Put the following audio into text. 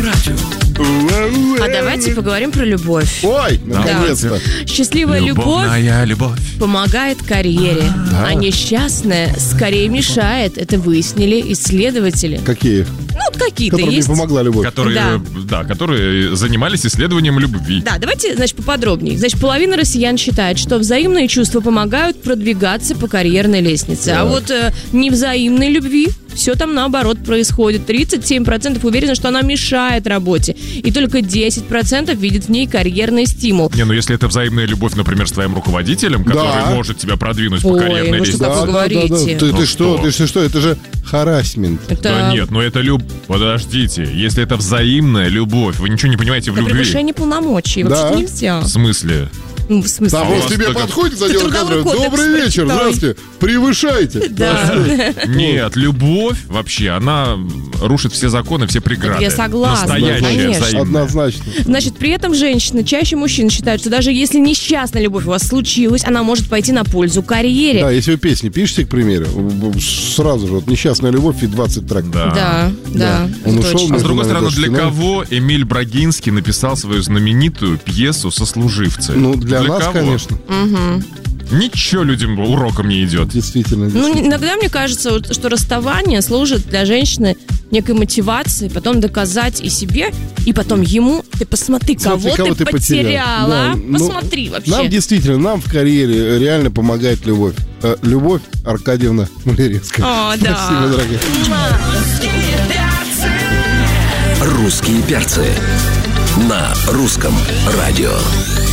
радио. А давайте поговорим про любовь. Ой, наконец-то. Счастливая любовь Любовная любовь. помогает карьере, а несчастная скорее мешает. Это выяснили исследователи. Какие? Ну, вот какие-то Которым не есть. помогла любовь. Которые занимались исследованием любви. Да, давайте, значит, поподробнее. Значит, половина россиян считает, что взаимные чувства помогают продвигаться по карьерной лестнице. А вот невзаимной любви все там наоборот происходит. 37% уверены, что она мешает работе. И только 10% видят в ней карьерный стимул. Не, ну если это взаимная любовь, например, с твоим руководителем, который может тебя продвинуть по карьерной вы что лестнице. такое говорите? Ты что? Это же харассмент. Да нет, но это Подождите, если это взаимная любовь, вы ничего не понимаете в Это любви. превышение полномочий. Да. Вообще нельзя. В смысле? Ну, в смысле? Там у он вас тебе только- подходит за Ты дело трудовой кадра. кодекс Добрый вечер, прочитай. здравствуйте. Превышайте. Да. Нет, любовь вообще, она рушит все законы, все преграды. Я согласна, Настоящая, конечно. взаимная. Однозначно. Значит, при этом женщины чаще мужчин считают, что даже если несчастная любовь у вас случилась, она может пойти на пользу карьере. Да, если вы песни пишете, к примеру, сразу же вот «Несчастная любовь» и 20 треков. Да. Да. Он это ушел, точно. А с другой стороны, для Кино. кого Эмиль Брагинский написал свою знаменитую пьесу «Сослуживцы»? Ну, для нас, кого? конечно. Ничего людям уроком не идет. Действительно. Ну, иногда мне кажется, вот, что расставание служит для женщины некой мотивацией, потом доказать и себе, и потом ему. Ты посмотри, Смотри, кого ты потеряла. Да, ну, Посмотри вообще. Нам действительно, нам в карьере реально помогает любовь. Любовь Аркадьевна Малеревская. О, да. Спасибо, дорогие. «Русские перцы» на русском радио.